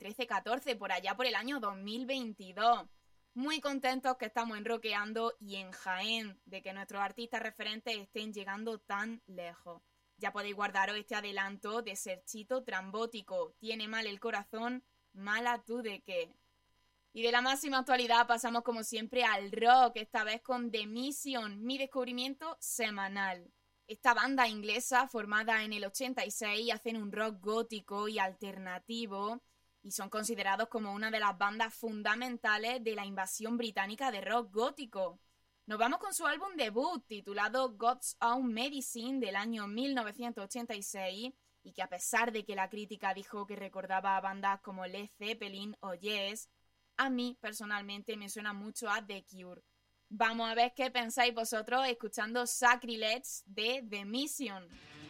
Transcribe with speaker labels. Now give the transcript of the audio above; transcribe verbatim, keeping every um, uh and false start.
Speaker 1: trece catorce, por allá por el año dos mil veintidós. Muy contentos que estamos en Rockeando y en Jaén, de que nuestros artistas referentes estén llegando tan lejos. Ya podéis guardaros este adelanto de Serchito Trambótico. Tiene mal el corazón, mala tú de qué. Y de la máxima actualidad pasamos como siempre al rock, esta vez con The Mission, mi descubrimiento semanal. Esta banda inglesa, formada en el ochenta y seis, hacen un rock gótico y alternativo y son considerados como una de las bandas fundamentales de la invasión británica de rock gótico. Nos vamos con su álbum debut titulado God's Own Medicine del año mil novecientos ochenta y seis y que a pesar de que la crítica dijo que recordaba a bandas como Led Zeppelin o Yes, a mí personalmente me suena mucho a The Cure. Vamos a ver qué pensáis vosotros escuchando Sacrilege de The Mission.